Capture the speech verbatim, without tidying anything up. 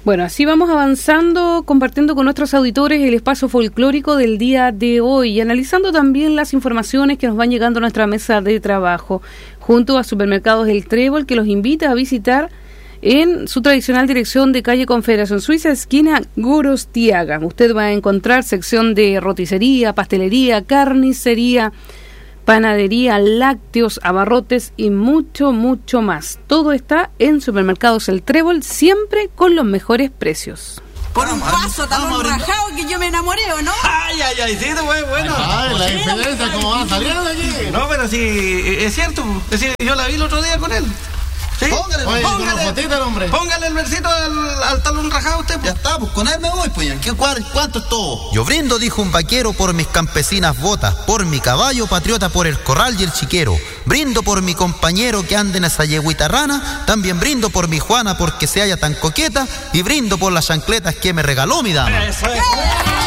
Bueno, así vamos avanzando, compartiendo con nuestros auditores el espacio folclórico del día de hoy y analizando también las informaciones que nos van llegando a nuestra mesa de trabajo, junto a Supermercados El Trébol, que los invita a visitar en su tradicional dirección de calle Confederación Suiza, esquina Gorostiaga. Usted va a encontrar sección de roticería, pastelería, carnicería, panadería, lácteos, abarrotes y mucho, mucho más. Todo está en Supermercados El Trébol, siempre con los mejores precios. Por un paso tan rajado que yo me enamoré, ¿o no? Ay, ay, ay, sí, güey, bueno. Ay, la diferencia, ¿cómo va saliendo aquí? No, pero sí, es cierto. Es decir, yo la vi el otro día con él. ¿Sí? Póngale, Oye, póngale, fotita, el hombre. Póngale el versito al, al talón rajado usted. Pues. Ya está, pues con él me voy, pues. ¿Qué, ¿Cuánto es todo? Yo brindo, dijo un vaquero, por mis campesinas botas, por mi caballo patriota, por el corral y el chiquero. Brindo por mi compañero que anda en esa yegüita rana. También brindo por mi Juana porque se halla tan coqueta. Y brindo por las chancletas que me regaló mi dama. Eso es.